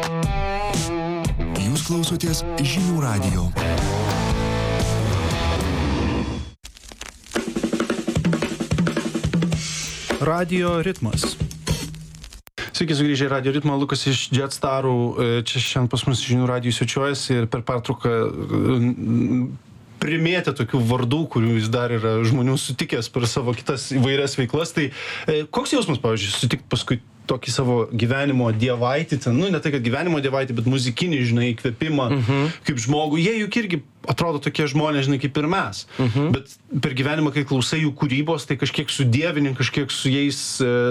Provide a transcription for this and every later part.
Jūs klausotės Žinių radijo. Radio ritmas. Sveiki, sugrįžę į Radio ritmą, Lukas iš Jetstarų. Čia šiandien pas mus Žinių radijų svečiuojasi ir per pertrauką primėtė tokių vardų, kurių jis dar yra žmonių sutikęs per savo kitas įvairias veiklas. Tai koks jausmas, pavyzdžiui, sutikti paskui tokį savo gyvenimo dievaitį, nu ne tai, kad gyvenimo dievaitį, bet muzikinį, žinai, įkvėpimą, kaip žmogų. Jie juk irgi atrodo tokie žmonės, žinai, kaip ir mes. Bet per gyvenimą, kai klausai jų kūrybos, tai kažkiek sudievini, kažkiek su jais,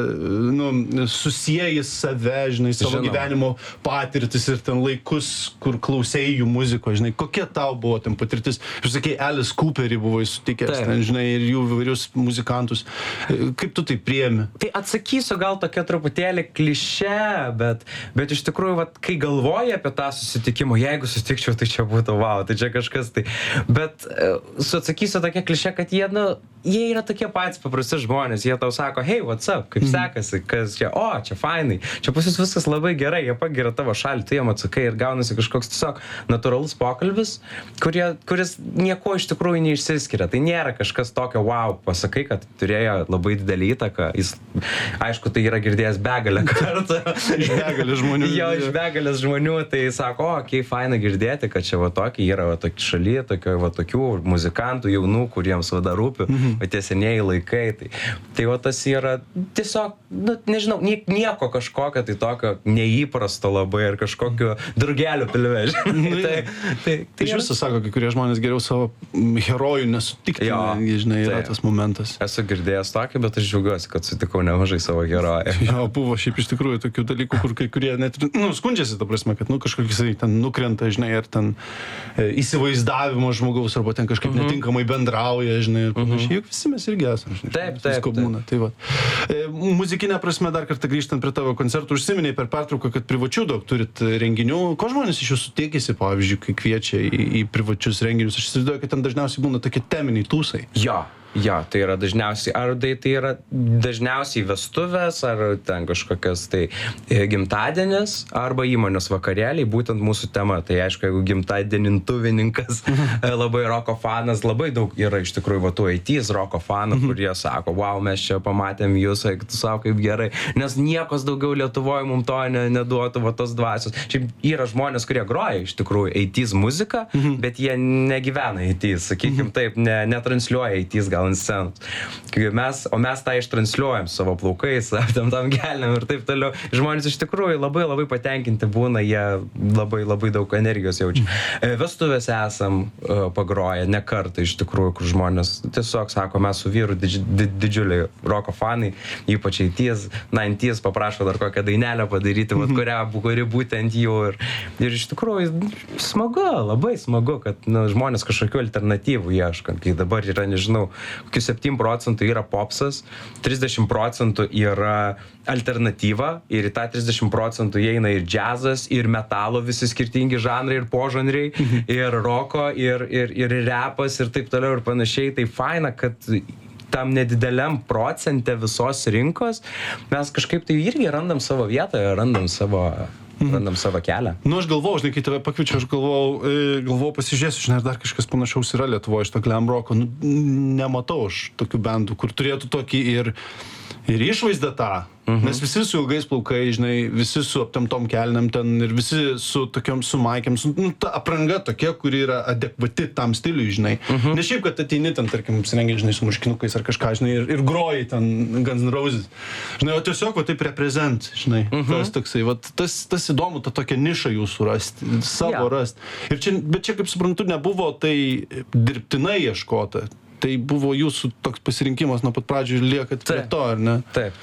susieji save, žinai, savo gyvenimo patirtis ir ten laikus, kur klausai jų muziko, žinai. Kokia tau buvo ten patirtis? Aš sakei, Alice Cooperį buvo sutikęs, ten, žinai, ir jų vairius muzikantus. Kaip tu tai priėmi? Tai atsakysiu gal tokia truputėlį klišė, bet iš tikrųjų, vat, kai galvoji apie tą susitikimą, jeigu susitikčiau, tai čia būtų wow, tai čia kažkas tai. Bet atsakysiu tokia klišė, kad jie yra tokie patys paprasti žmonės, jie tau sako, hey, what's up, kaip sekasi, kas čia, čia fainai, čia pas jūs viskas labai gerai, jie pagiria tavo šalį, tu jiem atsakai ir gaunasi kažkoks tiesiog natūralus pokalbis, kuris nieko iš tikrųjų neišsiskiria. Tai nėra kažkas tokio, wow, pasakai, kad turėjo labai didelį įtaką. Jis, aišku, tai yra girdėjęs begalę kartų. Iš begalės žmonių. Jo, iš begalės žmonių, tai sako, faina girdėti, kad čia va tokie yra va tokie šalyje, tokių muzikantų jaunų, kuriems va dar rūpi, va tie senieji laikai. Tai va tas yra tiesiog, nežinau, nieko kažkokio tai tokio neįprasto labai ir kažkokio drugelių pilve. Tai iš viso sako, kai kurie žmonės geriau savo herojų nesutikti, žinai, yra tas momentas. Esu girdėjęs tokį, bet aš džiaugiuosi, kad sutikau nemažai savo herojų. Jo, buvo šiaip iš tikrųjų tokių dalykų, kur kai kurie net, skundžiasi, ta prasme, kad, kažkokius ten nukrenta, žinai, ar ten įsivaizdavimo žmogaus, arba ten kažkaip netinkamai bendrauja, žinai, ir panašiai. Juk visi mes irgi esame, žinai. Taip. Būna, tai va. Muzikinė prasme, dar kartą grįžtant prie tavo koncertų, užsiminei per pertrauką, kad privačių daug turit renginių. Ko žmonės iš jūsų tikisi, pavyzdžiui, kai kviečia į privačius renginius? Aš įsivaizduoju, kad ten dažniausiai būna tokie teminiai tūsai. Jo, tai yra dažniausiai, tai yra dažniausiai vestuvės, ar ten kažkokias tai gimtadienis, arba įmonės vakarėliai, būtent mūsų tema. Tai aišku, jeigu gimtadienintuvininkas, labai roko fanas, labai daug yra iš tikrųjų va tų 80s roko fanų, kurie sako, wow, mes čia pamatėm jūs, tu savo kaip gerai, nes niekas daugiau Lietuvoje mums to neduotų va tos dvasios. Šiaip yra žmonės, kurie groja iš tikrųjų 80s muziką, bet jie negyvena 80s, sakykim taip, netransliuoja 80s gal ant scenos. O mes tą ištransliuojam savo plaukais, tam gelniam ir taip toliau. Žmonės iš tikrųjų labai labai patenkinti būna, jie labai labai daug energijos jaučia. Vestuvėse esam pagroję ne kartą iš tikrųjų, kur žmonės tiesiog sako, mes su vyru didžiuliai roko fanai, ypač 80s, 90s, paprašo dar kokią dainelę padaryti, kuri būtent jų. Ir iš tikrųjų smagu, labai smagu, kad žmonės kažkokių alternatyvų ieško. Kai dabar yra, nežinau, kokių 7% yra popsas, 30% yra alternatyva ir į tą 30% įeina ir džiazas, ir metalo visi skirtingi žanrai, ir požanriai, ir roko, ir repas, ir taip toliau ir panašiai. Tai faina, kad tam nedideliam procente visos rinkos mes kažkaip tai irgi randam savo vietą, randam savo kelią. Aš galvojau, žinai, kai tave pakviečiau, aš galvojau pasižiūrėsiu, žinai, ar dar kažkas panašaus yra Lietuvoje iš to glam roko. Nematau aš tokių bandų, kur turėtų tokį ir išvaizdą tą. Nes visi su ilgais plaukai, žinai, visi su aptemtom kelniam ten ir visi su tokiom sumaikėm, ta apranga tokia, kuri yra adekvati tam stiliui, žinai. Ne šiaip, kad ateini ten, tarkim, apsirengi, žinai, su marškinukais ar kažką, žinai, ir groji ten Guns N' Roses. Žinai, o tiesiog, taip reprezent, žinai. Tas toksai, tas įdomu, ta tokia niša jūsų rasti, savo rasti. Bet čia, kaip suprantu, nebuvo tai dirbtinai ieškota. Tai buvo jūsų toks pasirinkimas nuo pat pradžių ir liekat prie to, ar ne? Taip.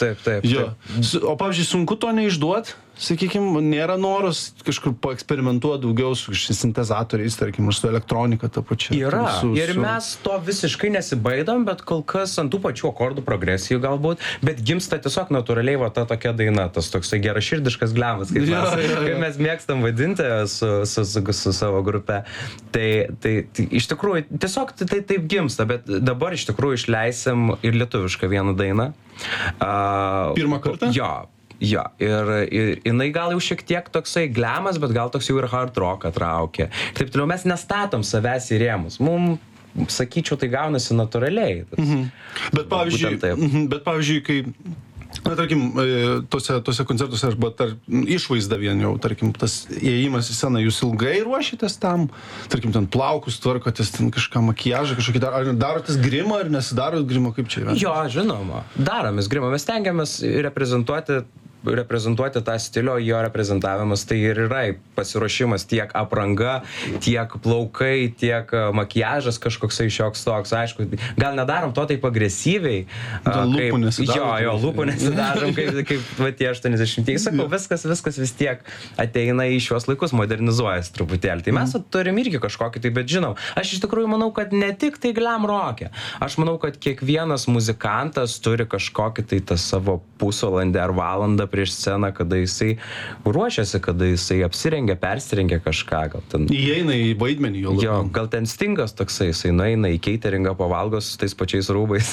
O pavyzdžiui, sunku to neišduot? Sakykime, nėra noras kažkur paeksperimentuoti daugiau su sintezatoriais, tarkim, ar su elektronika ta pačia. Yra. Ir mes to visiškai nesibaidom, bet kol kas ant tų pačių akordų progresijų galbūt, bet gimsta tiesiog natūraliai va ta tokia daina, tas toksai geraširdiškas glemas, kaip mes mėgstam vadinti su savo grupe. Tai iš tikrųjų, tiesiog tai taip gimsta, bet dabar iš tikrųjų išleisim ir lietuvišką vieną dainą. Pirmą kartą? Jo. Jo, ir jinai gal jau šiek tiek toksai glemas, bet gal toks jau ir hard rock traukia. Taip toliau, mes nestatom savęs į rėmus. Sakyčiau, tai gaunasi natūraliai. Bet pavyzdžiui, kai, na, tarkim, tose koncertuose arba išvaizda vien jau, tarkim, tas įėjimas į sceną, jūs ilgai ruošitės tam, tarkim, ten plaukus tvarkotės, ten kažką makiažą, kažkokį ar darotės grimą, ar nesidarot grimą, kaip čia yra? Jo, žinoma, daromės grimą, mes stengiamės reprezentuoti tą stilių, jo reprezentavimas tai ir yra pasiruošimas tiek apranga, tiek plaukai, tiek makiažas kažkoksai šioks toks, aišku, gal nedarom to taip agresyviai. Lūpų nesidarom. Jo, lūpų nesidarom, kaip tie 80-ieji. Sakau, viskas vis tiek ateina į šios laikus, modernizuojas truputėlį. Tai mes turim irgi kažkokį tai, bet žinau, aš iš tikrųjų manau, kad ne tik tai glam rock'e. Aš manau, kad kiekvienas muzikantas turi kažkokį tai tą savo pusvalandį ar valandą prieš sceną, kada jisai ruošiasi, kada jisai apsirengia, persirengia kažką, gal ten... Įeina į vaidmenį jo labiau. Jo, gal ten Stingas toksai, jisai nueina į cateringą, pavalgos su tais pačiais rūbais,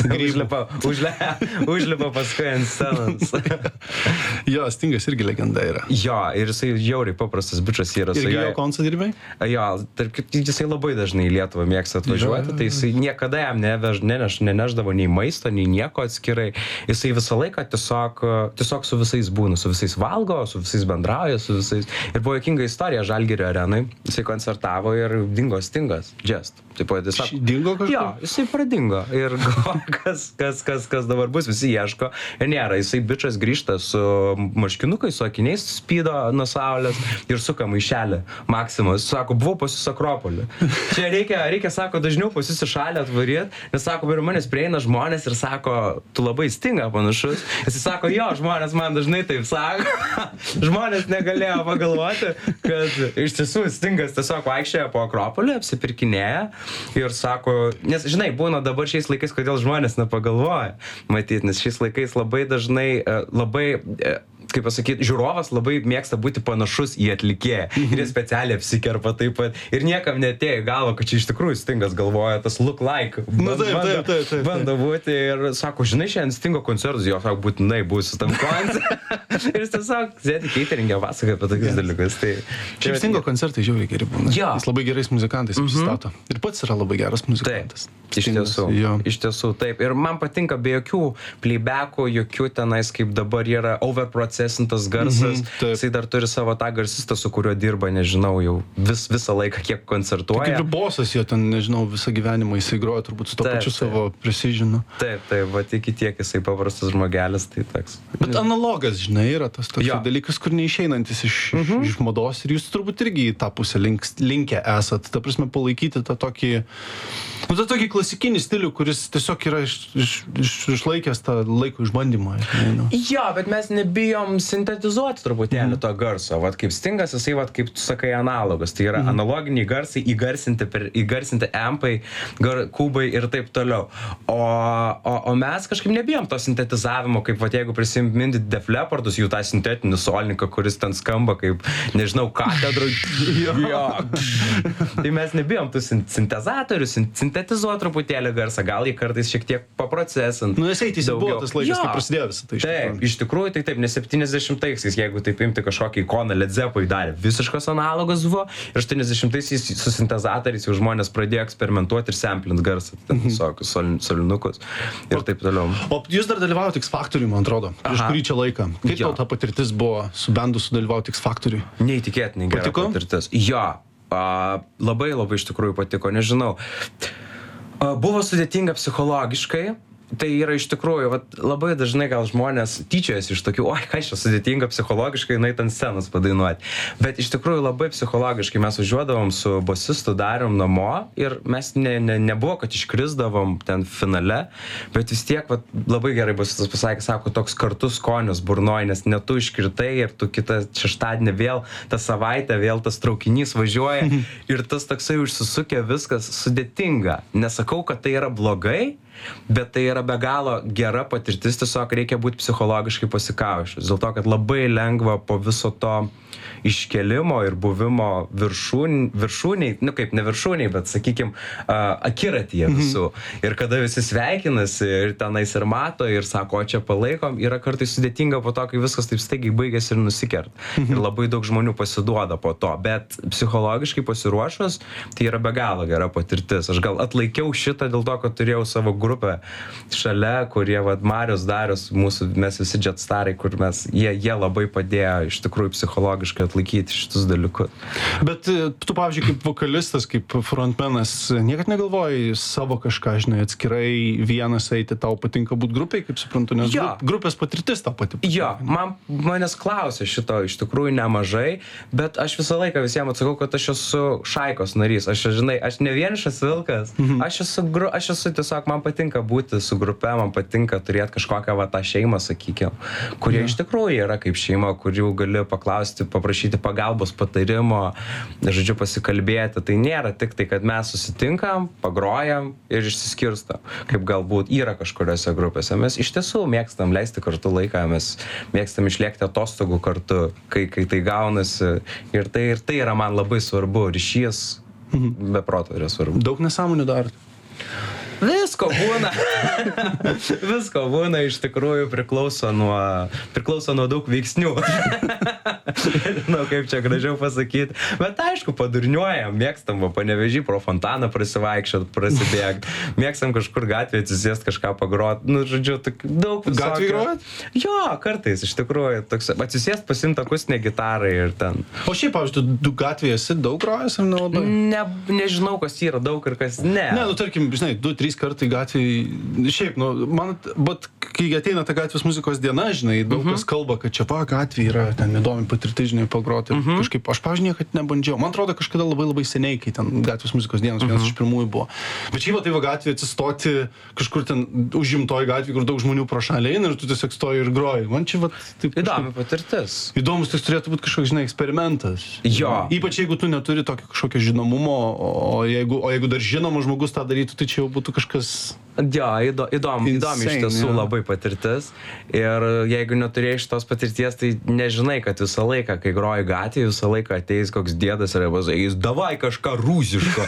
užlipa paskui ant scenos. Jo, Stingas irgi legenda yra. Jo, ir jisai žiauriai paprastas bičas yra. Irgi jo koncą dirbai? Jo, tarp kitų, jisai labai dažnai į Lietuvą mėgsta atvažiuoti, tai jisai niekada jam neneždavo nei maisto, nei nieko atskirai. Jisai visą laiką tiesiog su visais būna, su visais valgo, su visais bendrauja, su visais. Ir buvo juokinga istorija Žalgirio arenai. Jisai koncertavo ir dingo Stingas, Just. Dingo kažką? Jo, jisai pradingo. Ir kas dabar bus, visi ieško. Ir nėra, jisai bičas grįžta su marškinukais, su akiniais, spydo nuo saulės ir suka maišelį. Maksimas, sako, buvau pas jūs Akropolį. Čia reikia, sako, dažniau pas jūs į šalį atvaryt, nes sako, ir manęs prieina žmonės ir sako, tu labai Stingą panašus. Jisai sako, jo, žmonės man dažnai taip sako. Žmonės negalėjo pagalvoti, kad iš tiesų Stingas tiesiog vaikščioja po Akropolį, apsipirkinėja ir sako, nes žinai, būna dabar šiais laikais, kodėl žmonės nepagalvoja, matyti, nes šiais laikais labai dažnai, kaip pasakyti, žiūrovas labai mėgsta būti panašus į atlikėją. Ir jie specialiai apsikerpa taip pat. Ir niekam netėjo į galvą, kad čia iš tikrųjų Stingas galvoja, tas look like. Taip. Bando būti ir sako, žinai, šiandien Stingo koncertas, jo, sako, būtinai būsiu tam koncerte. Ir jis tiesiog sėdi cateringę, pasakoja apie tokius dalykus. Šiaip Stingo koncertai žiauriai geri būna. Jo. Jis labai gerais muzikantais pristato. Ir pats yra labai geras muzikantas. Iš tiesų, taip. Ir man patinka be jokių playbackų, jokių tenais, kaip dabar yra overprocesintas garsas. Jisai dar turi savo tą garsistą, su kuriuo dirba, nežinau, jau visą laiką, kiek koncertuoja. Tai kaip ir bosas jo ten, nežinau, visą gyvenimą jisai groja turbūt su to pačiu savo precision. Taip, va iki tiek jisai paprastas žmogelis, tai toks. Bet analogas, žinai, yra tas toks dalykas, kur neišeinantis iš mados ir jūs turbūt irgi į tą pusę linkę esat. Ta prasme, palaikyti tą tokį klasikinį stilių, kuris tiesiog yra išlaikęs tą laiko išbandymą. Jo, bet mes nebijom sintetizuoti truputėlį to garso. Vat kaip Stingas, jisai, vat kaip tu sakai, analogas. Tai yra analoginiai garsai, įgarsinti ampai, kubai ir taip toliau. O mes kažkaip nebijom to sintetizavimo, kaip vat jeigu prisimint Def Leppardus, jų tą sintetinį solininką, kuris ten skamba kaip, nežinau, katedrų. Tai mes nebijom tų sintezatorių, sintetizuoti truputėlį garsą, gal jį kartais šiek tiek paprocesint. Nu, nes eiti buvo tas laikas, kai prasidėjo visą tai. Taip, iš tikrųjų, tai taip, nes 70-aisiais, jeigu taip imti kažkokį ikoną, Led Zeppelin darė visiškas analogas buvo, ir 80-aisiais su sintezatoriais jau žmonės pradėjo eksperimentuoti ir samplint garsą, visokius solinukus ir taip toliau. O jūs dar dalyvaujate X Factoriui, man atrodo, prieš kurį čia laiką. Kaip tau ta patirtis buvo su bendu sudalyvauti X Factoriui? Neįtikėtinai gera patirtis. Jo, labai iš tikrųjų patiko, nežinau. Buvo sudėtinga psichologiškai, tai yra iš tikrųjų, labai dažnai gal žmonės tyčiojasi iš tokių, oi, ką čia sudėtinga psichologiškai, nueit ant scenos padainuoti. Bet iš tikrųjų labai psichologiškai mes važiuodavom su bosistu Darium namo ir mes nebuvo, kad iškrisdavom ten finale, bet vis tiek labai gerai bosistas pasakė, sako, toks kartus skonius burnoj, nes ne tu iškritai ir tu kitą šeštadienį vėl tą savaitę, vėl tas traukinys važiuoja ir tas toksai užsisukė viskas sudėtinga. Nesakau, kad tai yra blogai, bet tai yra be galo gera patirtis, tiesiog reikia būti psichologiškai pasikaušius. Dėl to, kad labai lengva po viso to iškelimo ir buvimo viršūniai, nu kaip ne viršūniai, bet sakykime, akiratyje visų. Ir kada visi sveikinasi ir tenais ir mato ir sako, o čia palaikom, yra kartais sudėtinga po to, kai viskas taip staigiai baigėsi ir nusikert. Ir labai daug žmonių pasiduoda po to. Bet psichologiškai pasiruošus, tai yra be galo gera patirtis. Aš gal atlaikiau šitą dėl to, kad turėjau savo grupę šalia, kurie, Marius, Darius, mes visi jetstarai, kur jie labai padėjo iš tikrųjų psichologiškai atlaikyti šitus dalykus. Bet tu, pavyzdžiui, kaip vokalistas, kaip frontmenas, niekad negalvojai savo kažką, žinai, atskirai vienas eiti, tau patinka būti grupiai, kaip suprantu, nes grupės patirtis tau pati patinka. Jo, manęs klausė šito iš tikrųjų nemažai, bet aš visą laiką visiems atsakau, kad aš esu šaikos narys. Aš, žinai, aš ne vienišas vilkas, aš esu tiesiog, man patinka būti su grupe, man patinka turėti kažkokią tą šeimą, sakykime, kurie iš tikrųjų yra kaip šeima, kurių gali paklausti, paprašyti pagalbos, patarimo, žodžiu, pasikalbėti. Tai nėra tik tai, kad mes susitinkam, pagrojam ir išsiskirstam, kaip galbūt yra kažkuriuose grupėse. Mes iš tiesų mėgstam leisti kartu laiką, mes mėgstam išlėkti atostogų kartu, kai tai gaunasi. Ir tai yra man labai svarbu, ryšys be proto yra svarbu. Daug nesąmonių darot? Visko būna. Visko būna, iš tikrųjų priklauso nuo daug veiksnių. Nežinau, kaip čia gražiau pasakyti. Bet aišku, padurniuojam, mėgstam Panevėžy pro fontaną prasivaikščiot, prasidėgt. Mėgstam kažkur gatvėje atsisėst, kažką pagrot. Nu, žodžiu, daug visokio. Gatvėje grojat? Jo, kartais, iš tikrųjų. Atsisėst, pasimt akustinę gitarą ir ten. O šiaip, pavyzdžiui, tu gatvėje esi daug grojęs ar nelabai? Nežinau, kas yra daug ir kas ne. Ne, nu, tarkim, žinai, 2-3 kartai gatvėje, šiaip, nu, man, bet kai ateina ta gatvės muzikos diena, žinai, daug kas kalba, kad čia gatvė yra, ten įdomi patirtis, žinai, pagroti. Kažkaip, aš, pavyzdžiui, niekad nebandžiau. Man atrodo, kažkada labai seniai, kai ten gatvės muzikos dienos vienas iš pirmųjų buvo. Bet šiaip, tai gatvėje atsistoti kažkur ten užimtoj gatvėje, kur daug žmonių pro šalį eina ir tu tiesiog stoji ir groji. Man čia, taip. Įdomi patirtis. Įdomus, tai turėtų būti kažkoks, žinai, eksperimentas. Jo. Ypač jeigu tu neturi tokio kažkokio žinomumo, o jeigu dar žinomas žmogus tą darytų, tai čia jau būtų kažkas... Jo, įdomi iš tiesų labai patirtis. Ir jeigu neturėjai šitos patirties, tai nežinai, kad visą laiką, kai groji gatvėje, visą laiką ateis koks dėdas ir pasakys, davai kažką rūziško.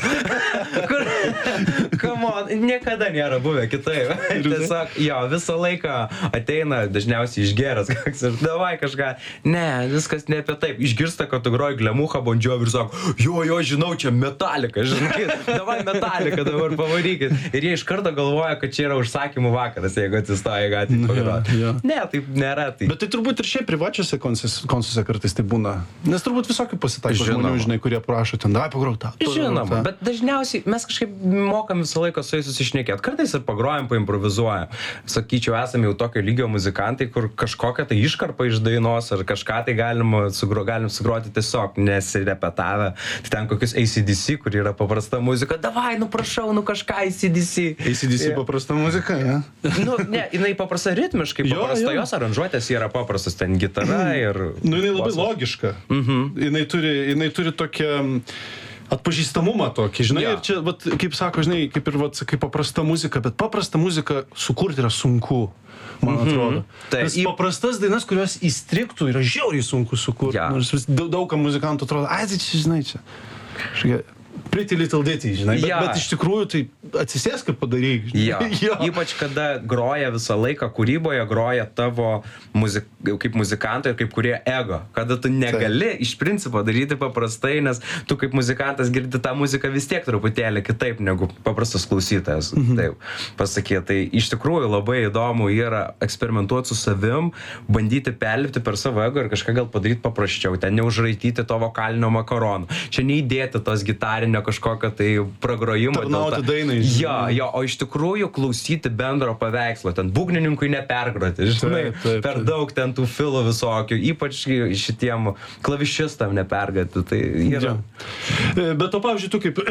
Come on, niekada nėra buvę kitaip. Tiesiog, jo, visą laiką ateina dažniausiai išgeras koks ir davai kažką. Ne, viskas ne apie taip. Išgirsta, kad tu groji Glemuchą, Bon Jovi ir sako, jo, žinau, čia Metallica, žinai, davai Metallica dabar pavarykit. Ir jie iš karto galvoja, kad čia yra užsakymų vakaras, jeigu atsistoja gatvėje pagroti. Ne, taip nėra. Tai... Bet tai turbūt ir šiaip privačiose koncertuose kartais tai būna. Nes turbūt visokių pasitaiko žmonių, žinai, kurie prašo ten, davai pagroti tą. Žinoma, bet dažniausiai mes kažkaip mokam visą laiką su jais susišnekėti. Kartais ir pagrojam, paimprovizuojam. Sakyčiau, esame jau tokio lygio muzikantai, kur kažkokią tai iškarpą iš dainos ar kažką tai galim sugroti tiesiog nesirepetavę. Tai ten kokius AC/DC, kur yra paprasta muzika. Davai, nu prašau, nu kažką AC/DC. AC/DC paprasta muzika, ja? Nu, ne, jinai paprasta ritmiškai, paprasta, jos aranžuotės yra paprastas, ten gitara ir... Nu, jinai labai logiška. Jinai turi tokią atpažįstamumą tokį, žinai, ir čia, kaip sako, žinai, kaip ir, sakai, paprasta muzika, bet paprastą muziką sukurti yra sunku, man atrodo. Nes paprastas dainas, kurios įstriktų, yra žiauriai sunku sukurti. Nors daugam muzikantų atrodo, ai, tai čia, žinai, čia. Pretty Little Ditty, žinai, bet iš tikrųjų tai atsisėsk ir padaryk. Ypač kada groja visą laiką kūryboje, groja tavo kaip muzikantai, kaip kurie ego. Kada tu negali iš principo daryti paprastai, nes tu kaip muzikantas girdi tą muziką vis tiek truputėlį kitaip negu paprastas klausytojas. Taip pasakė. Tai iš tikrųjų labai įdomu yra eksperimentuoti su savim, bandyti perlipti per savo ego ir kažką gal padaryti paprasčiau. Ten neužraityti to vokalinio makarono. Čia neįdėti tos gitarinio kažkokio tai pragrojimo. Tarnauti dainai. Jo, o iš tikrųjų klausyti bendro paveikslo. Ten būgnininkui nepergroti, žinai, per daug ten tų filų visokių, ypač šitiem klavišistam nepergroti. Tai yra. Bet to, pavyzdžiui, tu kaip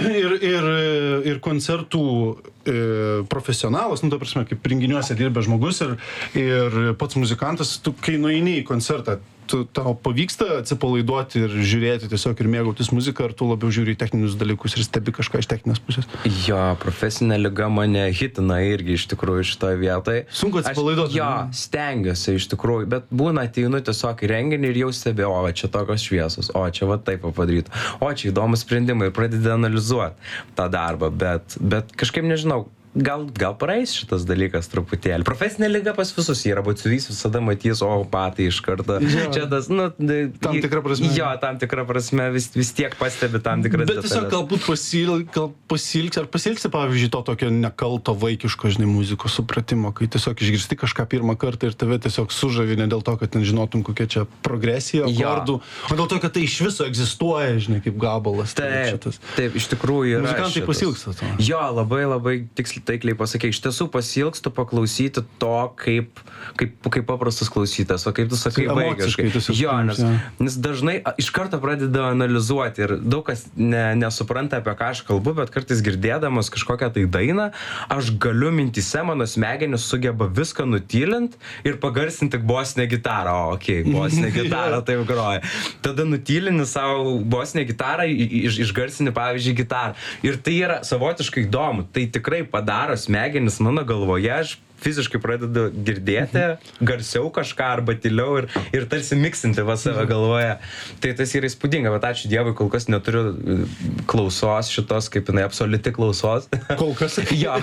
ir koncertų profesionalas, nu, ta prasme, kaip renginiuose dirbęs žmogus ir pats muzikantas, tu kai nueini į koncertą, tau pavyksta atsipalaiduoti ir žiūrėti tiesiog ir mėgautis muziką, ar tu labiau žiūri į techninius dalykus ir stebi kažką iš techninės pusės? Jo, profesinė liga mane hitina irgi iš tikrųjų šitoje vietoje. Sunku atsipalaiduoti. Jo, stengiuosi iš tikrųjų, bet būna ateinu tiesiog į renginį ir jau stebi, o čia tokios šviesos, o čia va taip padaryta, o čia įdomus sprendimai ir pradedi analizuoti tą darbą, bet kažkaip nežinau, gal praeis šitas dalykas truputėlį. Profesinė liga pas visus yra, batsiuvys visada matys, o patai iš karto. Čia tas, tam tikra prasme. Jo, tam tikra prasme vis tiek pastebi tam tikras detalės. Bet tiesiog galbūt pasilgsi, pavyzdžiui, to tokio nekalto vaikiško, žinai, muzikos supratimo, kai tiesiog išgirsti kažką pirmą kartą ir tave tiesiog sužavi, ne dėl to, kad žinotum, kokia čia progresija akordų, o dėl to, kad tai iš viso egzistuoja, žinai, kaip gabalas. Taip, iš tikrųjų yra. Muzikantai pasilgsta to. Jo, labai tiksliai taikliai pasakė, iš tiesų pasilgstu paklausyti to, kaip paprastas klausytas, o kaip tu sakai vaikiškai. Jo, nes dažnai iš karto pradeda analizuoti ir daug kas nesupranta, apie ką aš kalbu, bet kartais girdėdamas kažkokią tai dainą, aš galiu mintyse, mano smegenis sugeba viską nutylint ir pagarsinti tik bosinę gitarą. Bosinę gitarą taip groja. Tada nutylini savo bosinę gitarą, išgarsini, pavyzdžiui, gitarą. Ir tai yra savotiškai įdomu. Tai tikrai padaro smegenis mano galvoje, aš fiziškai pradedu girdėti garsiau kažką arba tyliau ir tarsi miksinti save galvoje. Tai tas yra įspūdinga, bet ačiū Dievui, kol kas neturiu klausos šitos, kaip jinai absoliuti klausos. Kol kas? Jo.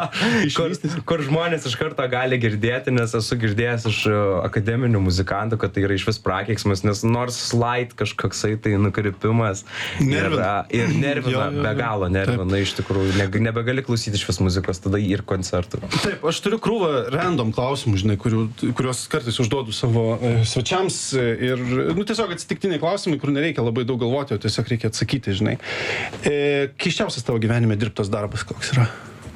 Kur žmonės iš karto gali girdėti, nes esu girdėjęs iš akademinių muzikantų, kad tai yra iš vis prakeiksmas, nes nors slide kažkoksai tai nukrypimas ir nervina, be galo nervina, iš tikrųjų. Nebegali klausyti iš vis muzikos, tada ir koncertų. Taip, aš turiu krūvą random klausimų, žinai, kuriuos kartais užduodu savo svečiams ir, tiesiog atsitiktiniai klausimai, kur nereikia labai daug galvoti, o tiesiog reikia atsakyti, žinai. Keisčiausias tavo gyvenime dirbtas darbas koks yra?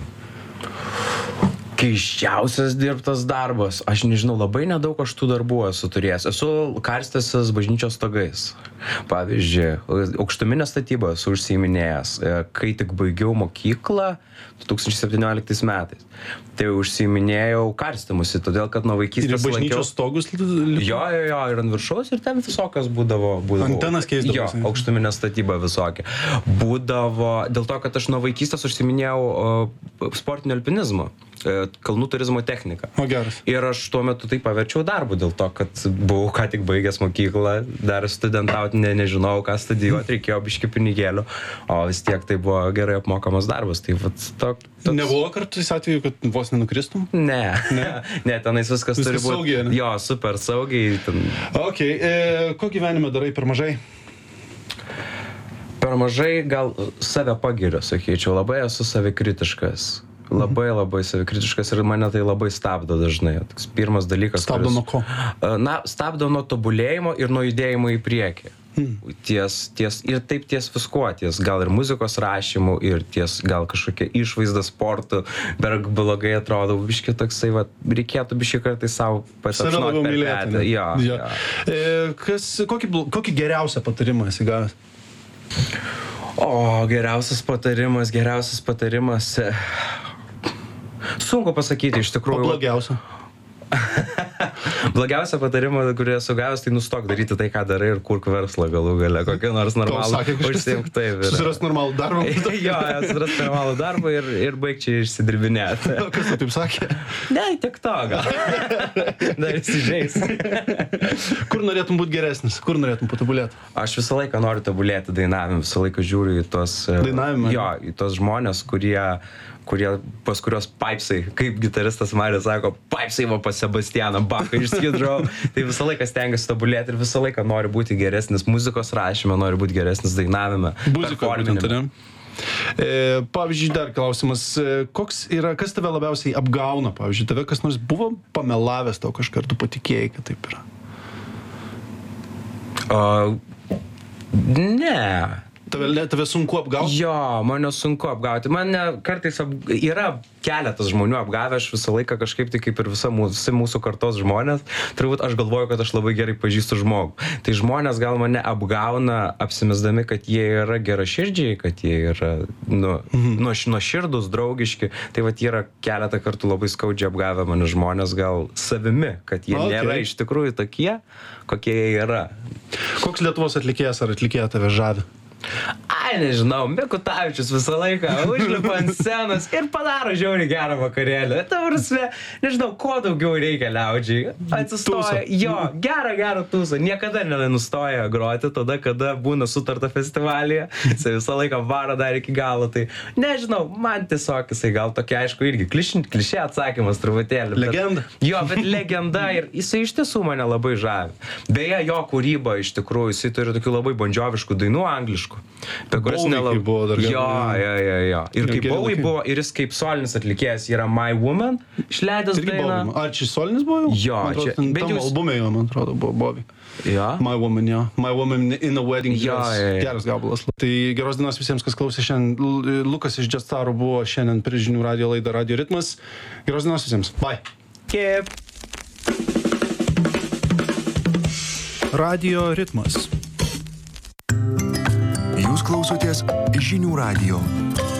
Keisčiausias dirbtas darbas. Aš nežinau, labai nedaug aš tų darbų esu turėjęs. Esu karstęsis bažnyčios stogais. Pavyzdžiui, aukštuminę statybą esu užsiiminėjęs. Kai tik baigiau mokyklą 2017 metais, tai užsiiminėjau karstymusi, todėl kad nuo vaikystės lankiau. Ir bažnyčios stogus? Jo, ir ant viršaus, ir ten visokios būdavo. Antenas keisdavo. Jo, aukštuminė statyba visokia. Būdavo, dėl to, kad aš nuo vaikystės užsiiminėjau sportinio alpinizmo, kalnų turizmo techniką. O geras. Ir aš tuo metu tai paverčiau darbu, dėl to, kad buvau ką tik baigęs mokyklą, dar studentauti nežinojau, ką studijuoti, reikėjo biškį pinigėlių, o vis tiek tai buvo gerai apmokamas darbas. Tai toks... Nebuvo kartais atveju, kad vos nenukristum? Ne, tenais viskas turi būti. Saugiai, ne? Jo, super saugiai. Ok, ko gyvenime darai per mažai? Per mažai gal save pagiriu, sakyčiau, labai esu savikritiškas. Labai savikritiškas ir mane tai labai stabdo dažnai. Toks pirmas dalykas. Stabdo nuo ko? Stabdo nuo tobulėjimo ir nuo judėjimo į priekį. Ir taip ties viskuo, ties gal ir muzikos rašymų, ir ties gal kažkokia išvaizda sportų, bet blogai atrodo, biški toksai, reikėtų biški kartais savo pasapšnoti per petį. Jo. Kokį geriausią patarimą esi gavęs? Geriausias patarimas. Sunku pasakyti, iš tikrųjų. O blogiausia? Blogiausia patarimą, kurį esu gavęs, tai nustok daryti tai, ką darai ir kurk verslą galų gale. Kokią nors normalų. Užsiimk taip. Susirast normalų darbą. Jo, susirast normalų darbą ir baig čia išsidirbinėti. Kas tu taip sakė? Ne, tik to gal. Dar įsižeis. Kur norėtum būti geresnis? Kur norėtum patobulėti? Aš visą laiką noriu tobulėti dainavimą. Visą laiką žiūriu į tos... Dainavimą? Jo, į tos žmonės, pas kurios paipsai, kaip gitaristas Marius sako, paipsai pas Sebastianą Bachą išskidrau. Tai visą laiką stengiuosi tobulėti ir visą laiką noriu būti geresnis muzikos rašyme, noriu būti geresnis dainavime. Pavyzdžiui, dar klausimas, kas tave labiausiai apgauna? Pavyzdžiui, tave kas nors buvo pamelavęs tau kažkart, tu patikėjai, kad taip yra? Ne. Tave sunku apgauti? Jo, mane sunku apgauti. Mane kartais yra keletas žmonių apgavę, aš visą laiką kažkaip tai kaip ir visi mūsų kartos žmonės, turbūt aš galvoju, kad aš labai gerai pažįstu žmogų. Tai žmonės gal mane apgauna apsimesdami, kad jie yra geraširdžiai, kad jie yra nuoširdūs, draugiški. Tai vat yra keletą kartų labai skaudžiai apgavę mane žmonės gal savimi, kad jie nėra iš tikrųjų tokie, kokie jie yra. Koks Lietuvos atlikėjas ar atlikėja tave žavi? Ai, nežinau, Mikutavičius visą laiką užlipa ant scenos ir padaro žiauriai gerą vakarėlį. Ta prasme, nežinau, ko daugiau reikia liaudžiai. Atsistoja, jo, gerą tūsą. Niekada nenustoja groti tada, kada būna sutarta festivalyje. Jis visą laiką varo dar iki galo. Tai nežinau, man tiesiog jisai gal tokia, aišku, irgi klišė atsakymas truputėlį. Legenda? Jo, bet legenda ir jisai iš tiesų mane labai žavi. Beje, jo kūryba iš tikrųjų, jisai turi tokių labai bondžioviškų dainų angliškų. Apie kurias nelabai buvo dar jo. Ir kaip Bowie buvo, ir jis kaip solinis atlikėjas yra My Woman, išleidęs dainą. Ar čia solinis buvo jau? Jo, čia. Tam albume jau, man atrodo, buvo Bowie. Jo. My Woman, jo. My Woman in a Wedding Dress. Geras gabalas. Tai geros dienos visiems, kas klausė šiandien. Lukas iš Jetstarų buvo šiandien prie Žinių radijo laidą Radio Ritmas. Geros dienos visiems. Bye. Kaip? Radio Ritmas. Jūs klausotės Žinių radijo.